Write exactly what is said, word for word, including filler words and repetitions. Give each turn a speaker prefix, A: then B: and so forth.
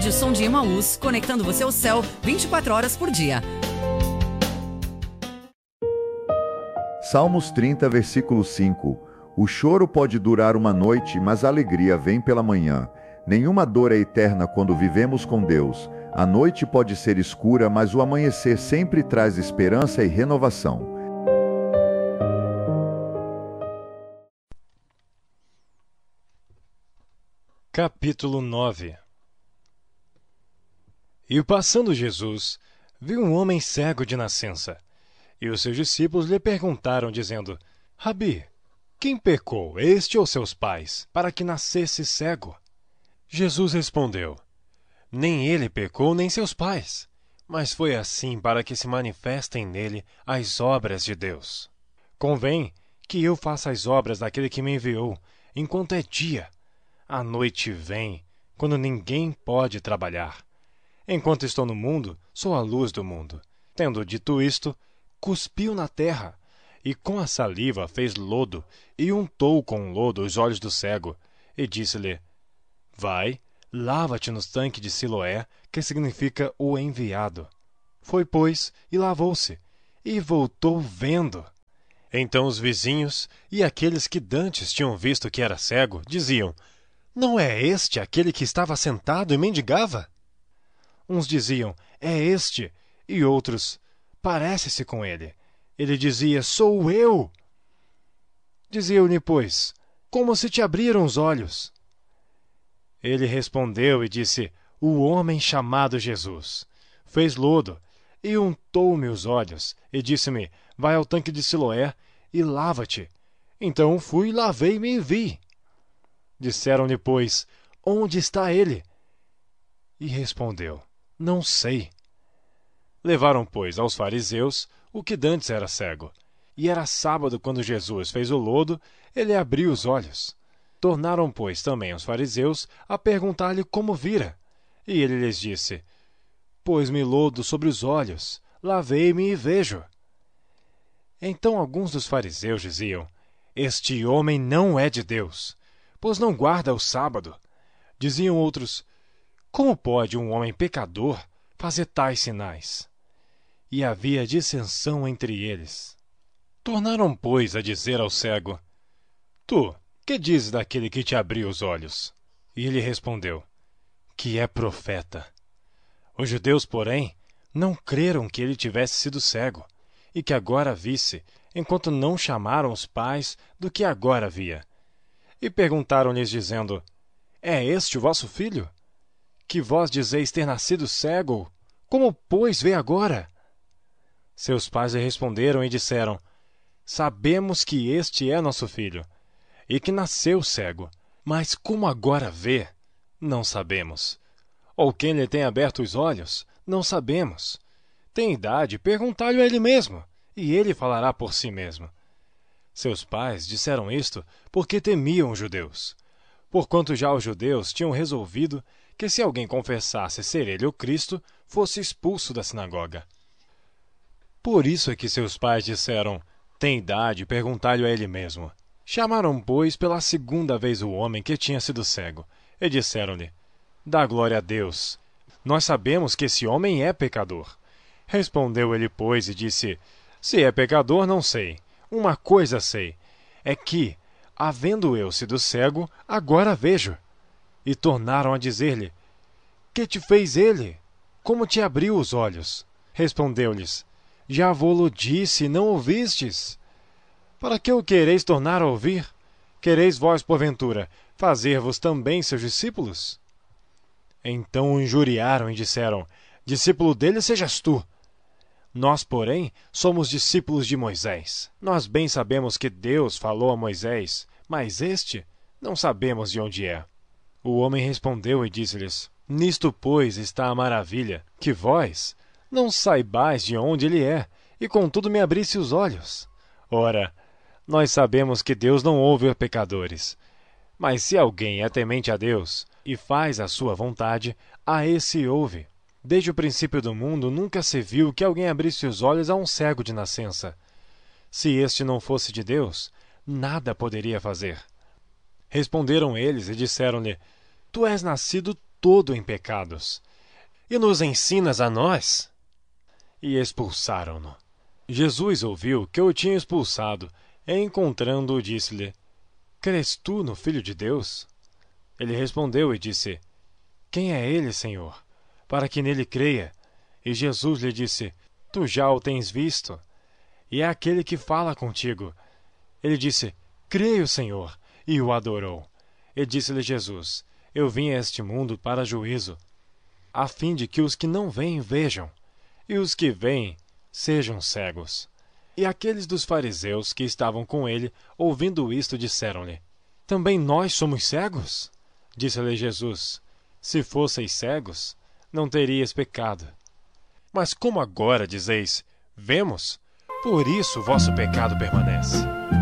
A: Rádio Som de Emaús, conectando você ao céu vinte e quatro horas por dia.
B: Salmos trinta, versículo cinco. O choro pode durar uma noite, mas a alegria vem pela manhã. Nenhuma dor é eterna quando vivemos com Deus. A noite pode ser escura, mas o amanhecer sempre traz esperança e renovação.
C: Capítulo nove. E passando Jesus, viu um homem cego de nascença. E os seus discípulos lhe perguntaram, dizendo: Rabi, quem pecou, este ou seus pais, para que nascesse cego? Jesus respondeu: Nem ele pecou, nem seus pais, mas foi assim para que se manifestem nele as obras de Deus. Convém que eu faça as obras daquele que me enviou, enquanto é dia. A noite vem, quando ninguém pode trabalhar. Enquanto estou no mundo, sou a luz do mundo. Tendo dito isto, cuspiu na terra, e com a saliva fez lodo, e untou com lodo os olhos do cego, e disse-lhe: Vai, lava-te no tanque de Siloé, que significa o enviado. Foi, pois, e lavou-se, e voltou vendo. Então os vizinhos e aqueles que dantes tinham visto que era cego, diziam: Não é este aquele que estava sentado e mendigava? Uns diziam: É este, e outros: Parece-se com ele. Ele dizia: Sou eu. Diziam-lhe, pois: Como se te abriram os olhos? Ele respondeu e disse: O homem chamado Jesus fez lodo e untou-me os olhos, e disse-me: Vai ao tanque de Siloé e lava-te. Então fui, lavei-me e vi. Disseram-lhe, pois: Onde está ele? E respondeu: Não sei. Levaram, pois, aos fariseus o que dantes era cego. E era sábado quando Jesus fez o lodo, ele abriu os olhos. Tornaram, pois, também os fariseus a perguntar-lhe como vira. E ele lhes disse: Pôs-me lodo sobre os olhos, lavei-me e vejo. Então alguns dos fariseus diziam: Este homem não é de Deus, pois não guarda o sábado. Diziam outros: Como pode um homem pecador fazer tais sinais? E havia dissensão entre eles. Tornaram, pois, a dizer ao cego: Tu, que dizes daquele que te abriu os olhos? E ele respondeu: Que é profeta. Os judeus, porém, não creram que ele tivesse sido cego, e que agora visse, enquanto não chamaram os pais do que agora via. E perguntaram-lhes, dizendo: É este o vosso filho? Que vós dizeis ter nascido cego? Como, pois, vê agora? Seus pais lhe responderam e disseram: Sabemos que este é nosso filho, e que nasceu cego, mas como agora vê, não sabemos. Ou quem lhe tem aberto os olhos, não sabemos. Tem idade, perguntai-lhe a ele mesmo, e ele falará por si mesmo. Seus pais disseram isto porque temiam os judeus, porquanto já os judeus tinham resolvido que se alguém confessasse ser ele o Cristo, fosse expulso da sinagoga. Por isso é que seus pais disseram: Tem idade, perguntai-lhe a ele mesmo. Chamaram, pois, pela segunda vez o homem que tinha sido cego, e disseram-lhe: Dá glória a Deus. Nós sabemos que esse homem é pecador. Respondeu ele, pois, e disse: Se é pecador, não sei. Uma coisa sei, é que, havendo eu sido cego, agora vejo. E tornaram a dizer-lhe: Que te fez ele? Como te abriu os olhos? Respondeu-lhes: Já vô-lo disse, e não ouvistes. Para que o quereis tornar a ouvir? Quereis vós, porventura, fazer-vos também seus discípulos? Então o injuriaram e disseram: Discípulo dele sejas tu. Nós, porém, somos discípulos de Moisés. Nós bem sabemos que Deus falou a Moisés, mas este não sabemos de onde é. O homem respondeu e disse-lhes: Nisto, pois, está a maravilha, que vós não saibais de onde ele é, e contudo me abrisse os olhos. Ora, nós sabemos que Deus não ouve a pecadores. Mas se alguém é temente a Deus e faz a sua vontade, a esse ouve. Desde o princípio do mundo nunca se viu que alguém abrisse os olhos a um cego de nascença. Se este não fosse de Deus, nada poderia fazer. Responderam eles e disseram-lhe: Tu és nascido todo em pecados, e nos ensinas a nós? E expulsaram-no. Jesus ouviu que o tinham expulsado, e encontrando-o, disse-lhe: Crês tu no Filho de Deus? Ele respondeu e disse: Quem é ele, Senhor, para que nele creia? E Jesus lhe disse: Tu já o tens visto, e é aquele que fala contigo. Ele disse: Creio, Senhor, e o adorou. E disse-lhe Jesus: Eu vim a este mundo para juízo, a fim de que os que não veem vejam, e os que veem sejam cegos. E aqueles dos fariseus que estavam com ele, ouvindo isto, disseram-lhe: Também nós somos cegos? Disse-lhe Jesus: Se fosseis cegos, não terias pecado. Mas como agora dizeis: Vemos, por isso vosso pecado permanece.